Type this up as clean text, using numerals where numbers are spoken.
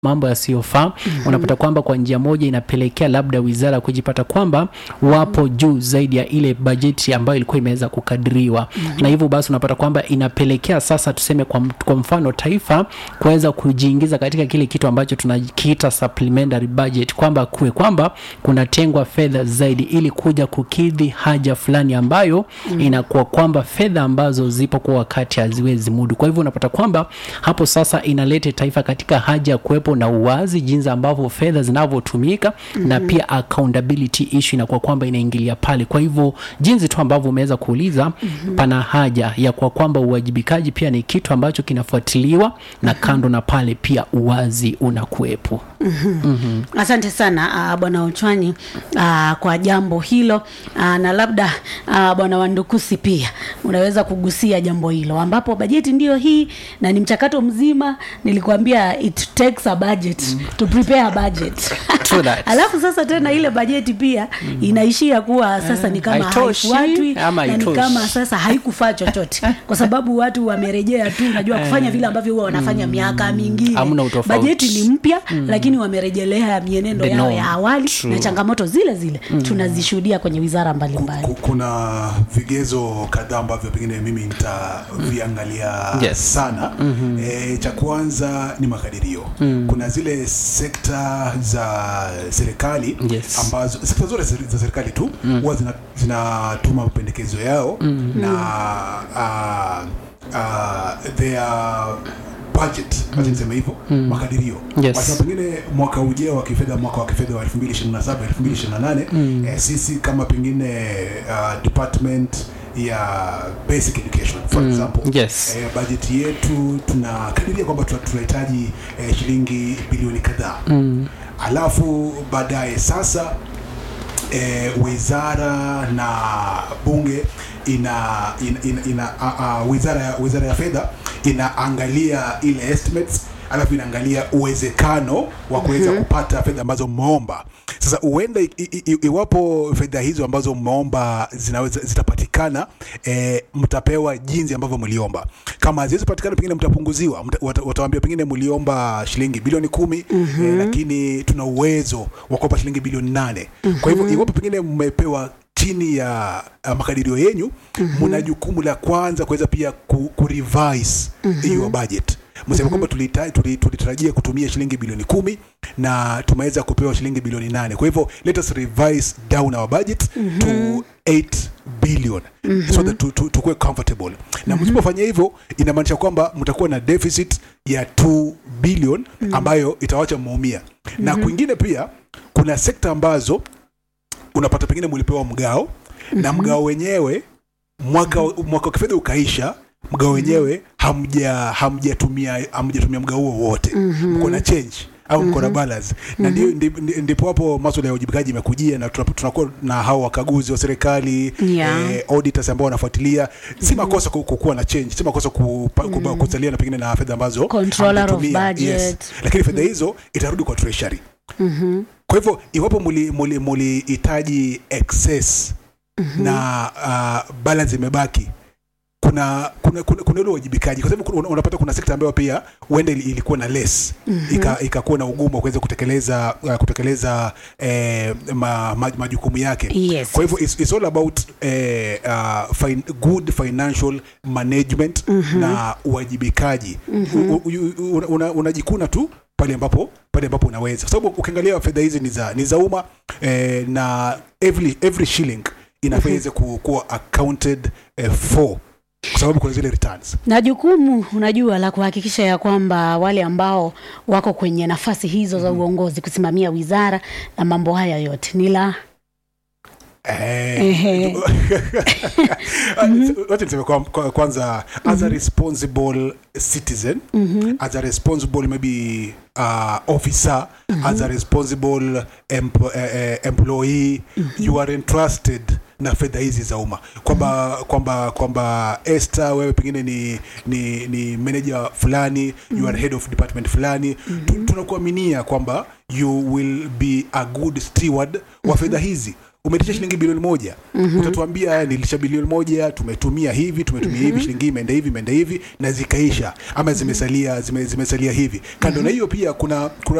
mambo yasiyofaa. Unapata kwamba kwa njia moja inapelekea labda wizara kujipata kwamba wapo juu zaidi ya ile bajeti ambayo ilikuwa imeweza kukadiriwa. Na hivyo basi unapata kwamba inapelekea sasa tuseme kwa mfano taifa kuweza kujiingiza katika kile kitu ambacho tunakiita supplementary budget, kwamba kwamba kunatengwa fedha zaidi ili kuja kukidhi haja fulani ambayo inakuwa kwamba fedha ambazo zipo kwa wakati haziwezi mudu. Kwa hivyo unapata kwamba hapo sasa inaleta taifa katika haja kuwepo na uwazi jinsi ambavyo fedha zinavyotumika, na pia accountability issue inakuwa kwamba inaingilia pale. Kwa hivyo jinsi tu ambavyo umeweza kuuliza, pana haja ya kwa kwamba uwajibikaji pia ni kitu ambacho kinafuatiliwa, na kando na pale pia uwazi unakuwepo. Asante sana Bwana Ochwanyi kwa jambo hilo, na labda Bwana Wandukusi pia unaweza kugusia jambo hilo, ambapo bajeti ndio hii na ni mchakato mzima. Nilikwambia it takes a budget to prepare a budget. Alafu sasa tena ile bajeti pia inaishia kuwa sasa ni kama haifuatwi, na ni kama sasa haikufaa chochote kwa sababu watu wamerejea tu, unajua kufanya vile ambavyo huwa wanafanya miaka mingine. Bajeti ni mpya lakini wamerejelea mienendo yao ya awali. Na changamoto zile zile tunazishuhudia kwenye wizara mbalimbali. Kuna vigezo kadhaa ambavyo pengine mimi nitaviangalia sana. Cha kwanza ni makadirio. Kuna zile sekta za serikali ambazo sekta zote za serikali tu huwa zinatuma mapendekezo yao na their budget, acha niseme hivyo, makadirio. Kwa pengine mwaka ujao wa kifedha, mwaka wa kifedha wa 2027 2028, sisi kama pengine department ya basic education for example, budget yetu tunakadiria kwamba tunahitaji shilingi bilioni kadhaa. Alafu baadaye sasa wizara na bunge wizara ya fedha inaangalia ile estates, alafu inaangalia uwezekano wa kuweza kupata fedha ambazo mmeomba. Sasa uenda iwapo fedha hizo ambazo mmeomba zitapatikana, mtapewa jinsi ambavyo mliomba. Kama haziwezi patikana, pengine mtapunguziwa. Watawaambia pengine mliomba shilingi bilioni 10, lakini tuna uwezo wa kupa shilingi bilioni 8. Kwa hivyo iwapo pengine mmepewa chini ya makadirio yenu, mna jukumu la kwanza kuweza pia kurevise hiyo budget. Msema kwamba tulitarajia kutumia shilingi bilioni 10 na tumeweza kupewa shilingi bilioni 8. Kwa hivyo let us revise down our budget to 8 billion so that tukue comfortable. Na msipofanya hivyo, inamaanisha kwamba mtakuwa na deficit ya 2 billion ambayo itawacha muumia. Na kwingine pia kuna sekta ambazo unapata pengine mlipewa mgao, na mgao wenyewe mwaka kifedha ukaisha, mgao wenyewe hamjatumia mgao huo wote. Mko na change au mko na balance. Na ndipo hapo masuala ya ujibikaji imekujia, na tunakuwa na hao wakaguzi wa serikali, auditors ambao wanafuatilia. Si makosa kukuwa na change, si makosa kusalia na pengine na fedha ambazo controller of budget, lakini fedha hizo itarudi kwa treasury. Kwa hivyo iwapo mulihitaji excess na balance imebaki, kuna ile wajibikaji, kwa sababu unapata kuna sekta ambayo pia uende ilikuwa na less, ikakuwa na ugumu wa kuweza kutekeleza majukumu yake. Kwa hivyo it's all about good financial management na uwajibikaji. Unajikuna tu pale ambapo unaweza, kwa sababu ukiangalia fedha hizi ni za umma, na every shilling inafaa kuwa accounted for, kwa sababu kuna zile returns. Na jukumu unajua la kuhakikisha ya kwamba wale ambao wako kwenye nafasi hizo za uongozi kusimamia wizara na mambo haya yote ni la wacha niseme kwanza, as a responsible citizen, as a responsible maybe officer, as a responsible employee, you are entrusted na fedha hizi za umma, kwamba Esther, wewe pengine ni manager fulani, you are head of department fulani, tunakuaminia kwamba you will be a good steward wa fedha hizi. umeitisha shilingi bilioni 1, utatuambia nilisha bilioni 1, tumetumia hivi shilingi imeenda hivi na zikaisha ama zimesalia hivi. Kando na hiyo pia kuna